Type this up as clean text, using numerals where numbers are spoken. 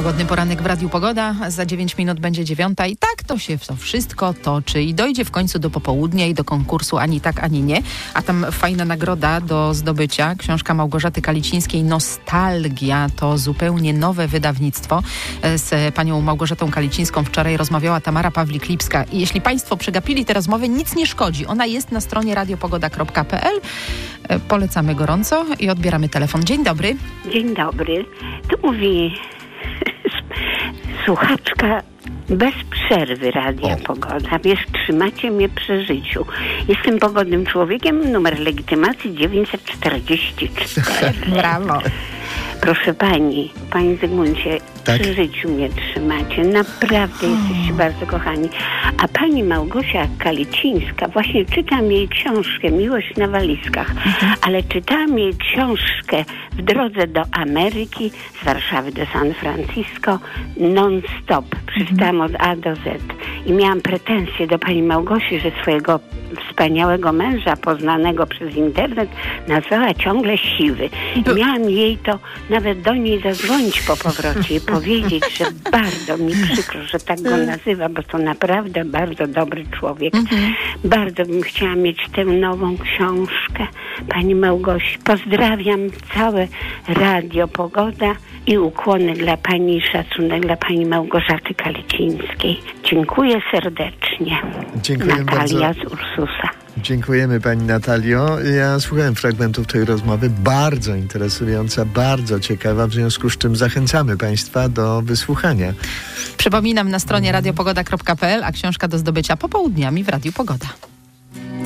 Łagodny poranek w Radiu Pogoda. Za 9 minut będzie 9 i tak to się to wszystko toczy i dojdzie w końcu do popołudnia i do konkursu Ani tak, ani nie. A tam fajna nagroda do zdobycia. Książka Małgorzaty Kalicińskiej Nostalgia to zupełnie nowe wydawnictwo. Z panią Małgorzatą Kalicińską wczoraj rozmawiała Tamara Pawlik-Lipska. I jeśli państwo przegapili tę rozmowę, nic nie szkodzi. Ona jest na stronie radiopogoda.pl. Polecamy gorąco i odbieramy telefon. Dzień dobry. Dzień dobry. Tu mówi słuchaczka bez przerwy Radia Pogoda. Wiesz, trzymacie mnie przy życiu. Jestem pogodnym człowiekiem, numer legitymacji 944. Brawo. Proszę pani, panie Zygmuncie, Tak? przy życiu mnie trzymacie. Naprawdę jesteście bardzo kochani. A pani Małgosia Kalicińska, właśnie czytam jej książkę Miłość na walizkach, ale czytałam jej książkę W drodze do Ameryki, z Warszawy do San Francisco, non-stop. Przeczytałam od A do Z. I miałam pretensje do pani Małgosi, że swojego wspaniałego męża, poznanego przez internet, nazwała ciągle siwy. I miałam jej to nawet do niej zadzwonić po powrocie i powiedzieć, że bardzo mi przykro, że tak go nazywa, bo to naprawdę bardzo dobry człowiek. Bardzo bym chciała mieć tę nową książkę pani Małgosi. Pozdrawiam całe Radio Pogoda i ukłony dla pani i szacunek dla pani Małgorzaty Kalicińskiej. Dziękuję serdecznie. Dziękujemy Natalia bardzo. z Ursusa. Dziękujemy pani Natalio. Ja słuchałem fragmentów tej rozmowy, bardzo interesująca, bardzo ciekawa, w związku z czym zachęcamy państwa do wysłuchania. Przypominam, na stronie radiopogoda.pl, a książka do zdobycia popołudniami w Radiu Pogoda.